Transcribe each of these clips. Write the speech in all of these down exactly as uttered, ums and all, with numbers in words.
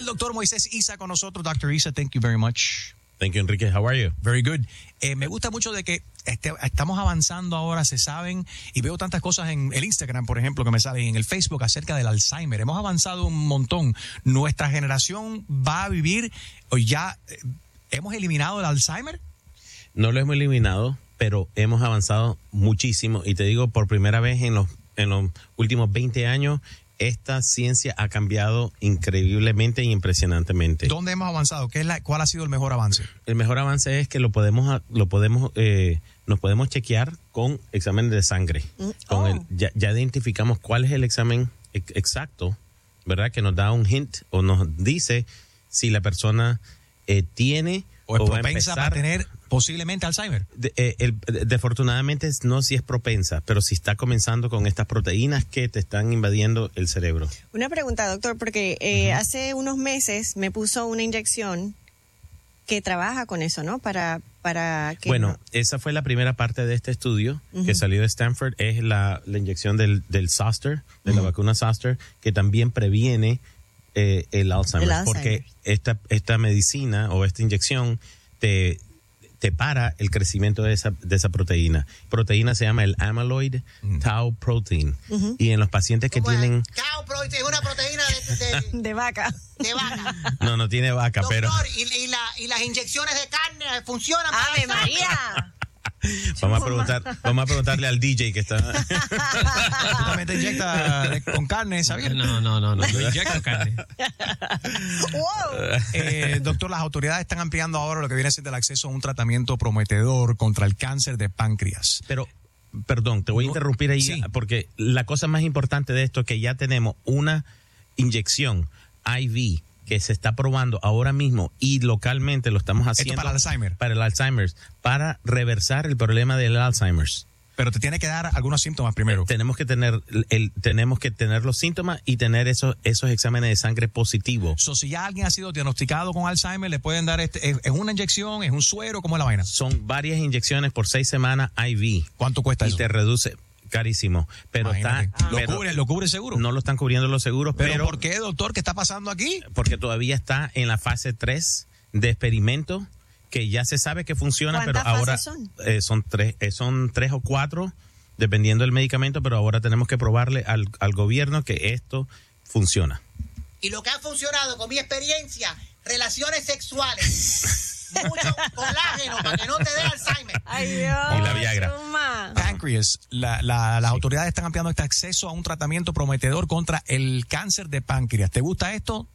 El doctor Moisés Isa con nosotros. doctor Isa, thank you very much. Thank you, Enrique. How are you? Very good. Eh, me gusta mucho de que este, estamos avanzando ahora, se saben, y veo tantas cosas en el Instagram, por ejemplo, que me salen, en el Facebook acerca del Alzheimer. Hemos avanzado un montón. Nuestra generación va a vivir, o ya eh, hemos eliminado el Alzheimer. No lo hemos eliminado, pero hemos avanzado muchísimo. Y te digo, por primera vez en los, en los últimos veinte años, esta ciencia ha cambiado increíblemente e impresionantemente. ¿Dónde hemos avanzado? ¿Qué es la, ¿Cuál ha sido el mejor avance? El mejor avance es que lo podemos, lo podemos, eh, nos podemos chequear con examen de sangre. Mm. Con oh. el, ya, ya identificamos cuál es el examen exacto, ¿verdad? Que nos da un hint o nos dice si la persona eh, tiene o es o propensa va a para tener posiblemente Alzheimer. De, eh, el, desafortunadamente no si es propensa, pero si está comenzando con estas proteínas que te están invadiendo el cerebro. Una pregunta, doctor, porque eh, uh-huh. hace unos meses me puso una inyección que trabaja con eso, ¿no? Para, para que bueno, no... esa fue la primera parte de este estudio uh-huh. que salió de Stanford, es la, la inyección del, del Zoster, de uh-huh. la vacuna Zoster, que también previene eh, el, Alzheimer, el Alzheimer, porque esta, esta medicina o esta inyección te... te para el crecimiento de esa de esa proteína. Proteína se llama el amyloid mm. tau protein. Uh-huh. Y en los pacientes que tienen... Tau protein es una proteína de, de, de vaca. De vaca. No, no tiene vaca, doctor, pero... Y, y, la, y las inyecciones de carne funcionan para ¡Ave María! Vamos a preguntar, vamos a preguntarle al D J que está. ¿Tú también te inyectas con carne, Xavier? No, no, no, no, yo inyecto carne. Wow. Eh, doctor, las autoridades están ampliando ahora lo que viene a ser el acceso a un tratamiento prometedor contra el cáncer de páncreas. Pero, perdón, te voy a interrumpir ahí, sí. porque la cosa más importante de esto es que ya tenemos una inyección I V que se está probando ahora mismo y localmente lo estamos haciendo. ¿Esto para el Alzheimer? Para el Alzheimer, para reversar el problema del Alzheimer. Pero te tiene que dar algunos síntomas primero. Eh, tenemos que tener el, tenemos que tener los síntomas y tener esos, esos exámenes de sangre positivos. So, si ya alguien ha sido diagnosticado con Alzheimer, le pueden dar este, ¿es, es una inyección, es un suero, cómo es la vaina? Son varias inyecciones por seis semanas I V. ¿Cuánto cuesta y eso? Y te reduce. Carísimo, pero Imagínate. está... ¿Lo, pero cubre, ¿Lo cubre el seguro? No lo están cubriendo los seguros, ¿Pero, pero... ¿por qué, doctor? ¿Qué está pasando aquí? Porque todavía está en la fase tres de experimento, que ya se sabe que funciona, pero ahora... son? Eh, son, tres, eh, son tres o cuatro, dependiendo del medicamento, pero ahora tenemos que probarle al, al gobierno que esto funciona. Y lo que ha funcionado, con mi experiencia, relaciones sexuales... mucho colágeno para que no te dé Alzheimer. Ay, Dios. Y la Viagra. Páncreas, la, la, las sí. autoridades están ampliando este acceso a un tratamiento prometedor contra el cáncer de páncreas. ¿Te gusta esto?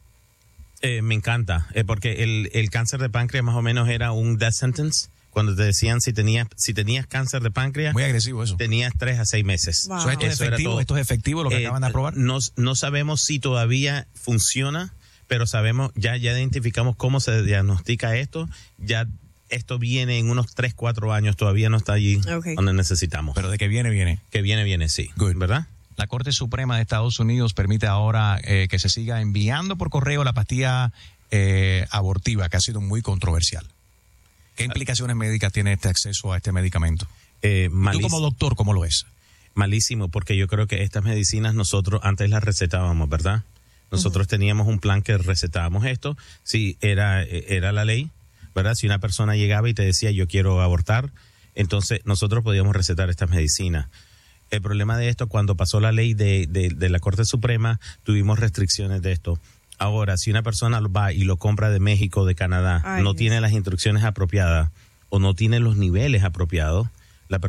Eh, me encanta, eh, porque el, el cáncer de páncreas más o menos era un death sentence. Cuando te decían si tenías si tenías cáncer de páncreas, muy agresivo eso. Tenías tres a seis meses. Wow. So, ¿esto, es efectivo, ¿Esto es efectivo lo que eh, acaban de aprobar? No, no sabemos si todavía funciona, pero sabemos, ya, ya identificamos cómo se diagnostica esto, ya esto viene en unos tres, cuatro años, todavía no está allí okay. donde necesitamos. Pero de que viene, viene. Que viene, viene, sí. Good. ¿Verdad? La Corte Suprema de Estados Unidos permite ahora eh, que se siga enviando por correo la pastilla eh, abortiva, que ha sido muy controversial. ¿Qué implicaciones médicas tiene este acceso a este medicamento? Eh, Tú como doctor, ¿cómo lo es? Malísimo, porque yo creo que estas medicinas nosotros antes las recetábamos, ¿verdad? Nosotros uh-huh. teníamos un plan que recetábamos esto, sí, era, era la ley, ¿verdad? Si una persona llegaba y te decía yo quiero abortar, entonces nosotros podíamos recetar estas medicinas. El problema de esto, cuando pasó la ley de, de, de la Corte Suprema, tuvimos restricciones de esto. Ahora, si una persona va y lo compra de México, de Canadá, Ay, no Dios. tiene las instrucciones apropiadas o no tiene los niveles apropiados,